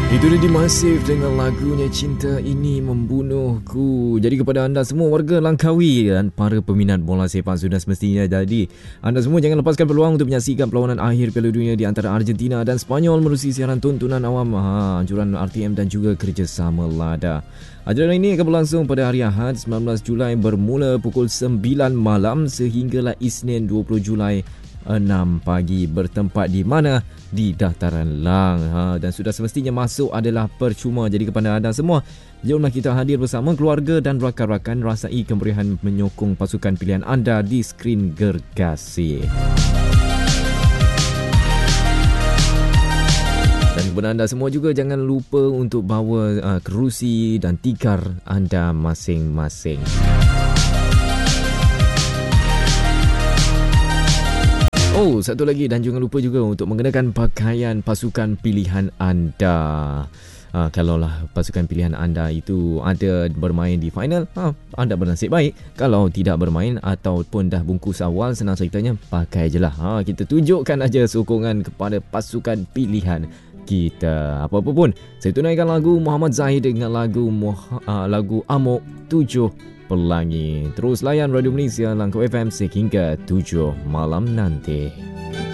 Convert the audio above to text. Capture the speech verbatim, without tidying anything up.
Itu dia Dimasif dengan lagunya Cinta Ini Membunuhku. Jadi kepada anda semua warga Langkawi dan para peminat bola sepak sudah semestinya jadi anda semua jangan lepaskan peluang untuk menyaksikan perlawanan akhir Piala Dunia di antara Argentina dan Sepanyol menerusi siaran tontonan awam ha, anjuran R T M dan juga kerjasama Lada. Ajaran ini akan berlangsung pada hari Ahad sembilan belas Julai bermula pukul sembilan malam sehinggalah Isnin dua puluh Julai enam pagi bertempat di mana? Di Dataran Lang ha, dan sudah semestinya masuk adalah percuma. Jadi kepada anda semua, jomlah kita hadir bersama keluarga dan rakan-rakan rasai kemeriahan menyokong pasukan pilihan anda di skrin gergasi. Dan kepada anda semua juga jangan lupa untuk bawa uh, kerusi dan tikar anda masing-masing. Oh, satu lagi dan jangan lupa juga untuk mengenakan pakaian pasukan pilihan anda. Ha, kalaulah pasukan pilihan anda itu ada bermain di final, ha, anda bernasib baik. Kalau tidak bermain ataupun dah bungkus awal, senang ceritanya pakai je lah. Ha, kita tunjukkan aja sokongan kepada pasukan pilihan kita. Apa-apa pun, saya tunaikan lagu Muhammad Zahid dengan lagu uh, lagu Amok tujuh Pelangi. Terus layan Radio Malaysia Langkawi F M sehingga tujuh malam nanti.